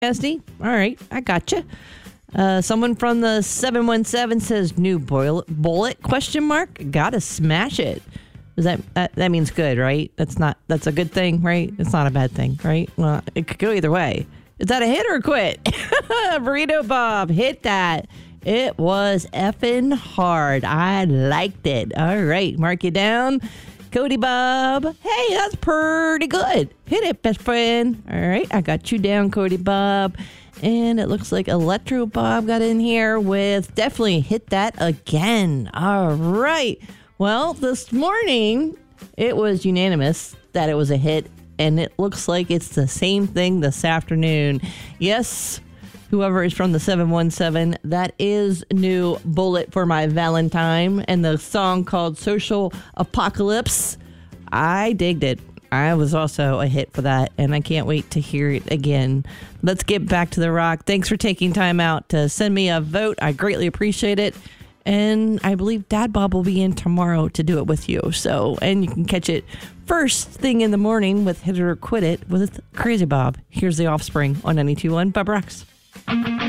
SD? All right, I gotcha. Someone from the 717 says new bullet question mark. Gotta smash it. Is that means good, right? That's a good thing, right? It's not a bad thing, right? Well, it could go either way. Is that a hit or a quit? Burrito Bob, hit that. It was effing hard. I liked it. All right, mark you down. Cody Bob, hey, that's pretty good. Hit it, best friend. All right, I got you down, Cody Bob. And it looks like Electro Bob got in here with definitely hit that again. All right. Well, this morning, it was unanimous that it was a hit, and it looks like it's the same thing this afternoon. Yes, whoever is from the 717, that is new bullet for my Valentine, and the song called Social Apocalypse. I digged it. I was also a hit for that, and I can't wait to hear it again. Let's get back to the rock. Thanks for taking time out to send me a vote. I greatly appreciate it. And I believe Dad Bob will be in tomorrow to do it with you. So, and you can catch it first thing in the morning with Hit It or Quit It with Crazy Bob. Here's The Offspring on 92.1 Bub Rocks.